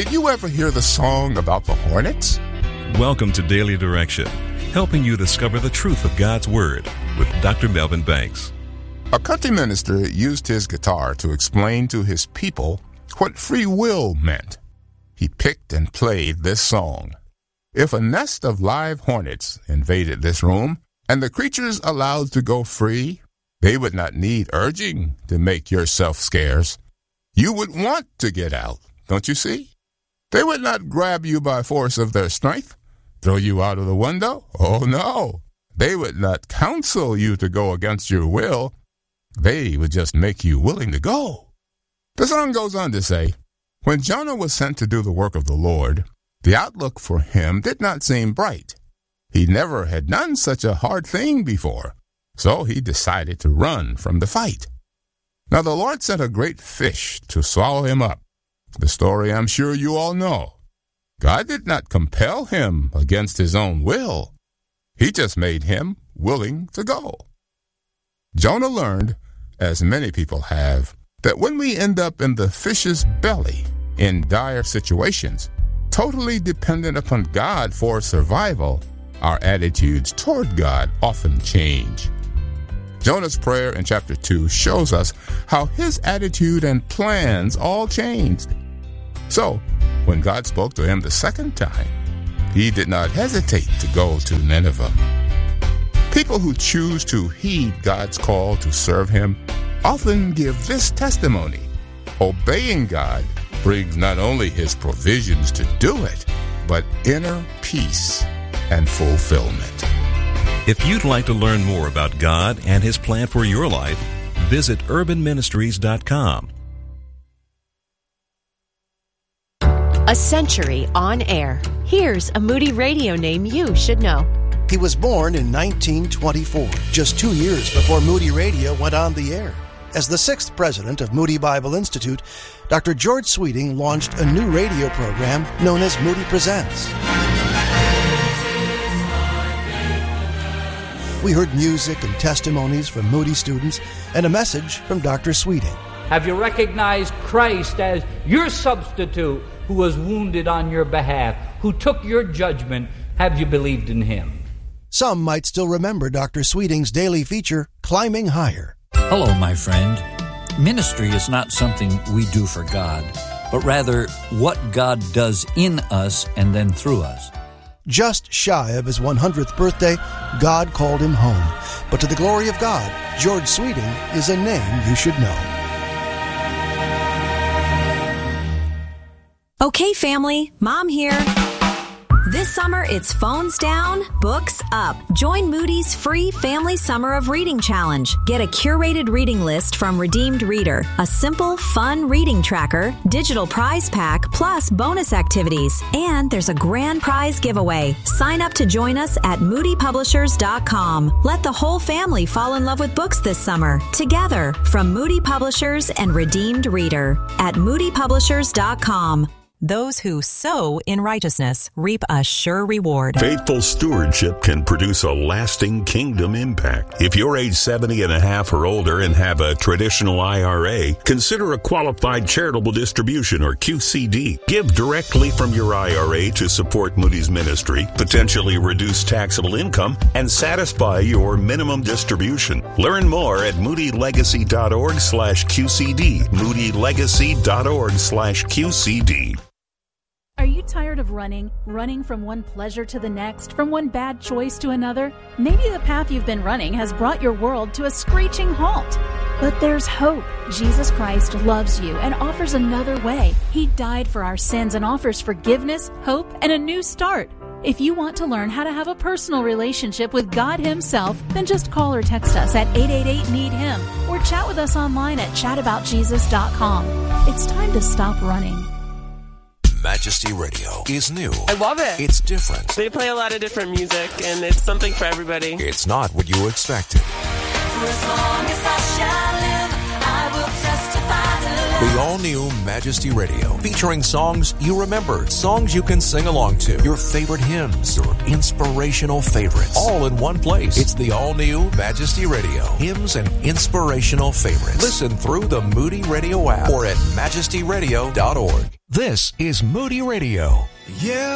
Did you ever hear the song about the hornets? Welcome to Daily Direction, helping you discover the truth of God's Word with Dr. Melvin Banks. A country minister used his guitar to explain to his people what free will meant. He picked and played this song. If a nest of live hornets invaded this room and the creatures allowed to go free, they would not need urging to make yourself scarce. You would want to get out, don't you see? They would not grab you by force of their strength, throw you out of the window. Oh, no. They would not counsel you to go against your will. They would just make you willing to go. The song goes on to say, when Jonah was sent to do the work of the Lord, the outlook for him did not seem bright. He never had done such a hard thing before, so he decided to run from the fight. Now the Lord sent a great fish to swallow him up. The story I'm sure you all know. God did not compel him against his own will. He just made him willing to go. Jonah learned, as many people have, that when we end up in the fish's belly in dire situations, totally dependent upon God for survival, our attitudes toward God often change. Jonah's prayer in chapter 2 shows us how his attitude and plans all changed. So, when God spoke to him the second time, he did not hesitate to go to Nineveh. People who choose to heed God's call to serve him often give this testimony. Obeying God brings not only his provisions to do it, but inner peace and fulfillment. If you'd like to learn more about God and His plan for your life, visit urbanministries.com. A century on air. Here's a Moody Radio name you should know. He was born in 1924, just 2 years before Moody Radio went on the air. As the 6th president of Moody Bible Institute, Dr. George Sweeting launched a new radio program known as Moody Presents. We heard music and testimonies from Moody students and a message from Dr. Sweeting. Have you recognized Christ as your substitute who was wounded on your behalf, who took your judgment? Have you believed in him? Some might still remember Dr. Sweeting's daily feature, Climbing Higher. Hello, my friend. Ministry is not something we do for God, but rather what God does in us and then through us. Just shy of his 100th birthday, God called him home. But to the glory of God, George Sweeting is a name you should know. Okay, family, Mom here. This summer, it's phones down, books up. Join Moody's free Family Summer of Reading Challenge. Get a curated reading list from Redeemed Reader, a simple, fun reading tracker, digital prize pack, plus bonus activities. And there's a grand prize giveaway. Sign up to join us at moodypublishers.com. Let the whole family fall in love with books this summer. Together, from Moody Publishers and Redeemed Reader at moodypublishers.com. Those who sow in righteousness reap a sure reward. Faithful stewardship can produce a lasting kingdom impact. If you're age 70 and a half or older and have a traditional IRA, consider a qualified charitable distribution or QCD. Give directly from your IRA to support Moody's ministry, potentially reduce taxable income, and satisfy your minimum distribution. Learn more at moodylegacy.org/QCD. moodylegacy.org/QCD. Are you tired of running from one pleasure to the next, from one bad choice to another? Maybe the path you've been running has brought your world to a screeching halt. But there's hope. Jesus Christ loves you and offers another way. He died for our sins and offers forgiveness, hope, and a new start. If you want to learn how to have a personal relationship with God Himself, then just call or text us at 888-NEED-HIM or chat with us online at chataboutjesus.com. It's time to stop running. Majesty Radio is new. I love it. It's different. They play a lot of different music, and it's something for everybody. It's not what you expected. For as long as I shall live, I will testify to love. The all-new Majesty Radio, featuring songs you remember, songs you can sing along to, your favorite hymns, your inspirational favorites, all in one place. It's the all-new Majesty Radio, hymns and inspirational favorites. Listen through the Moody Radio app or at majestyradio.org. This is Moody Radio. Yeah.